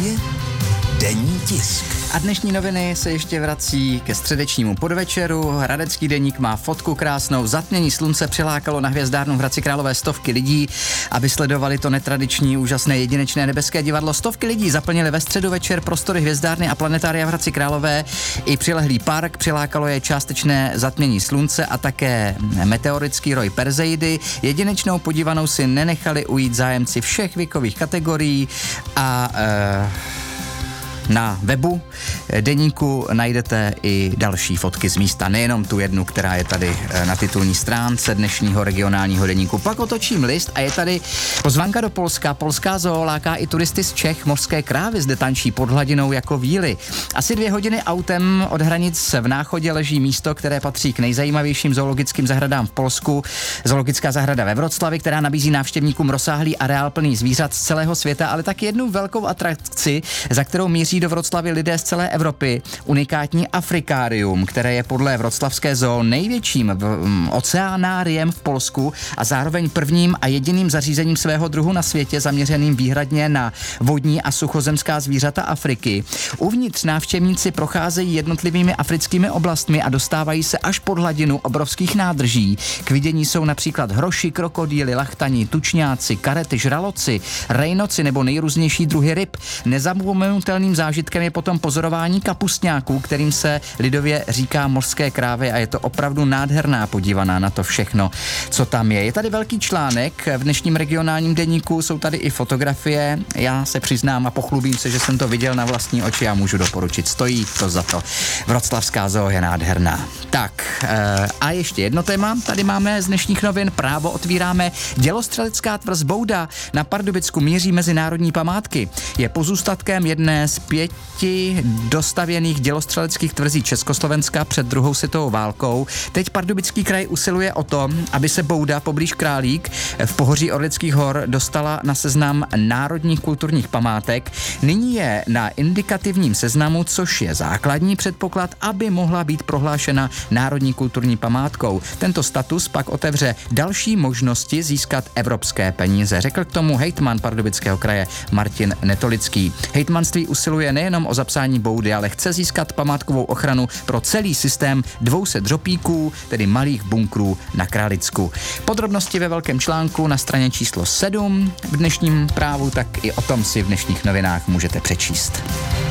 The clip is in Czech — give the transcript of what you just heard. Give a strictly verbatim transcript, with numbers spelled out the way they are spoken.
Právě denní tisk. A dnešní noviny se ještě vrací ke středečnímu podvečeru. Hradecký deník má fotku krásnou. Zatmění slunce přilákalo na hvězdárnu v Hradci Králové stovky lidí, aby sledovali to netradiční, úžasné, jedinečné nebeské divadlo. Stovky lidí zaplnili ve středu večer prostory hvězdárny a planetária v Hradci Králové i přilehlý park. Přilákalo je částečné zatmění slunce a také meteorický roj Perseidy. Jedinečnou podívanou si nenechali ujít zájemci všech věkových kategorií a e, na webu deníku najdete i další fotky z místa, nejenom tu jednu, která je tady na titulní stránce dnešního regionálního deníku. Pak otočím list a je tady pozvánka do Polska. Polská zoo láká i turisty z Čech. Mořské krávy zde tančí pod hladinou jako víly. Asi dvě hodiny autem od hranic v Náchodě leží místo, které patří k nejzajímavějším zoologickým zahradám v Polsku. Zoologická zahrada ve Vroclavi, která nabízí návštěvníkům rozsáhlý areál plný zvířat z celého světa, ale taky jednu velkou atrakci, za kterou míří do Vroclavy lidé z celé Evropy. Unikátní Afrikárium, které je podle Vroclavské zoo největším v, um, oceánáriem v Polsku a zároveň prvním a jediným zařízením svého druhu na světě zaměřeným výhradně na vodní a suchozemská zvířata Afriky. Uvnitř návštěvníci procházejí jednotlivými africkými oblastmi a dostávají se až pod hladinu obrovských nádrží. K vidění jsou například hroši, krokodýly, lachtani, tučňáci, karety, žraloci, rejnoci nebo nejrůznější druhy ryb. Nezapomenutelným zážitkem je potom pozorování kapustňáků, kterým se lidově říká mořské krávy a je to opravdu nádherná podívaná na to všechno, co tam je. Je tady velký článek v dnešním regionálním deníku, jsou tady i fotografie. Já se přiznám a pochlubím se, že jsem to viděl na vlastní oči a můžu doporučit. Stojí to za to. Vroclavská zoo je nádherná. Tak a ještě jedno téma. Tady máme z dnešních novin. Právo otvíráme. Dělostřelecká tvrz Bouda na Pardubicku míří mezinárodní památky. Je pozůstatkem jedné z pěti dostavěných dělostřeleckých tvrzí Československa před druhou světovou válkou. Teď Pardubický kraj usiluje o to, aby se Bouda poblíž Králík v pohoří Orlických hor dostala na seznam národních kulturních památek. Nyní je na indikativním seznamu, což je základní předpoklad, aby mohla být prohlášena národní kulturní památkou. Tento status pak otevře další možnosti získat evropské peníze, řekl k tomu hejtman Pardubického kraje Martin Netolický. Hejtmanství usiluje nejenom o zapsání Boudy, ale chce získat památkovou ochranu pro celý systém dvou set řopíků, tedy malých bunkrů na Králicku. Podrobnosti ve velkém článku na straně číslo sedm v dnešním Právu, tak i o tom si v dnešních novinách můžete přečíst.